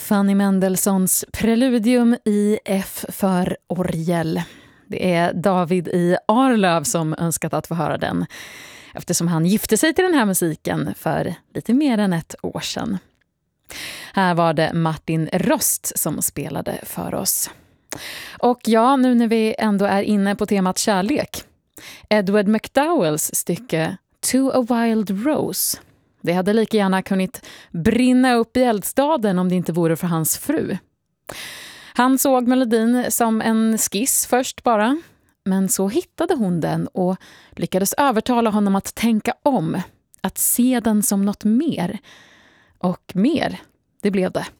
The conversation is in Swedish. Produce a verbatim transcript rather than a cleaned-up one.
Fanny Mendelssohns Preludium i F för orgel. Det är David i Arlöv som önskat att få höra den, eftersom han gifte sig till den här musiken för lite mer än ett år sedan. Här var det Martin Rost som spelade för oss. Och ja, nu när vi ändå är inne på temat kärlek. Edward McDowells stycke To a Wild Rose. Det hade lika gärna kunnat brinna upp i eldstaden om det inte vore för hans fru. Han såg melodin som en skiss först bara, men så hittade hon den och lyckades övertala honom att tänka om, att se den som något mer. Och mer, det blev det.